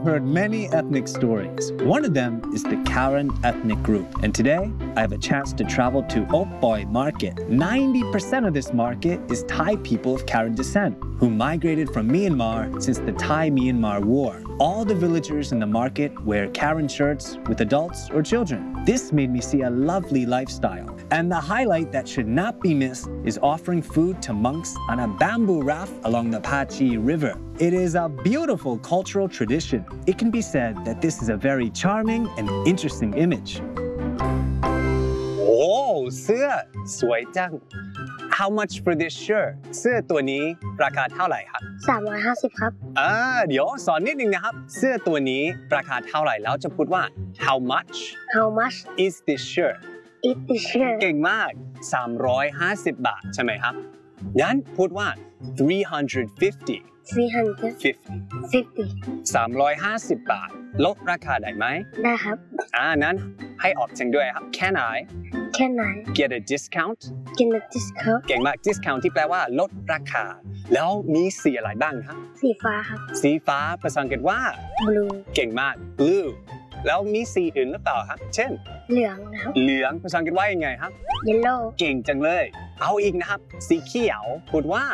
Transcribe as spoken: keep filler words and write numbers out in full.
heard many ethnic stories. One of them is the Karen ethnic group. And today, I have a chance to travel to Opoi Market. ninety percent of this market is Thai people of Karen descent who migrated from Myanmar since the Thai-Myanmar War. All the villagers in the market wear Karen shirts with adults or children. This made me see a lovely lifestyle. And the highlight that should not be missed is offering food to monks on a bamboo raft along the Pachi River. It is a beautiful cultural tradition. It can be said that this is a very charming and interesting image. Oh, เสื้อสวยจัง How much for this shirt เสื้อตัวนี้ราคาเท่าไหร่ครับสามร้อยห้าสิบ ครับอ่าเดี๋ยวสอนนิดนึงนะครับเสื้อตัวนี้ราคาเท่าไหร่แล้วจะพูดว่า How much How much is this shirt is this shirt เก่งมากสามร้อยห้าสิบบาทใช่ไหมครับงั้นพูดว่า three hundred fifty three hundred fifty สามร้อยห้าสิบบาทลดราคาได้ไหมได้ครับอ่านั้นให้ออกเสียงด้วยครับ Can I Can I get a discount get a discount เก่งมาก discount ที่แปลว่าลดราคาแล้วมีสีอะไรบ้างครับสีฟ้าครับสีฟ้าภาษาอังกฤษว่า blue เก่งมาก blue แล้วมีสีอื่นหรือเปล่าครับเช่นเหลืองนะครับเหลืองภาษาอังกฤษว่ายังไงครับ yellow เก่งจังเลยเอาอีกนะครับสีเขียวพูดว่า